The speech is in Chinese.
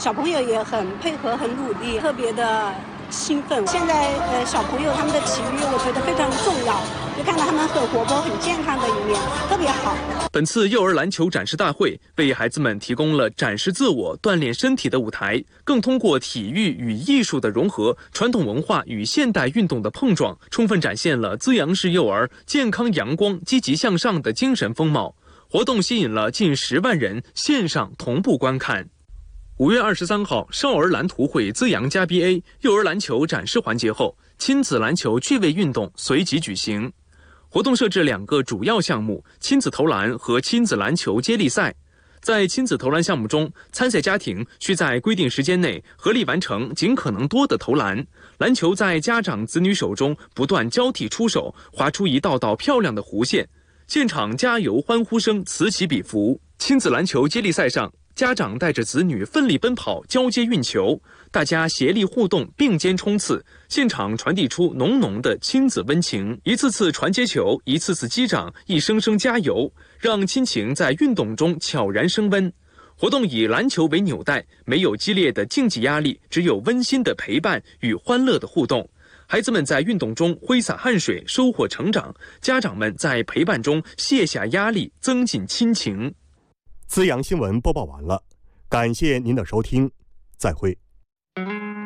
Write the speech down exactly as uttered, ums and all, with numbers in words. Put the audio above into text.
小朋友也很配合、很努力，特别的兴奋。现在呃，小朋友他们的体育，我觉得非常的重要，就看到他们很活泼、很健康的一面，特别好。 本次幼儿篮球展示大会为孩子们提供了展示自我、锻炼身体的舞台，更通过体育与艺术的融合、传统文化与现代运动的碰撞，充分展现了资阳市幼儿健康、阳光、积极向上的精神风貌。活动吸引了近十万人线上同步观看。五月二十三号，少儿篮图会资阳加 B A 幼儿篮球展示环节后，亲子篮球趣味运动随即举行。活动设置两个主要项目：亲子投篮和亲子篮球接力赛。在亲子投篮项目中，参赛家庭需在规定时间内合力完成尽可能多的投篮，篮球在家长子女手中不断交替出手，划出一道道漂亮的弧线。现场加油欢呼声此起彼伏。亲子篮球接力赛上，家长带着子女奋力奔跑，交接运球，大家协力互动，并肩冲刺，现场传递出浓浓的亲子温情。一次次传接球，一次次击掌，一声声加油，让亲情在运动中悄然升温。活动以篮球为纽带，没有激烈的竞技压力，只有温馨的陪伴与欢乐的互动。孩子们在运动中挥洒汗水，收获成长；家长们在陪伴中卸下压力，增进亲情。 资阳新闻播报完了，感谢您的收听，再会。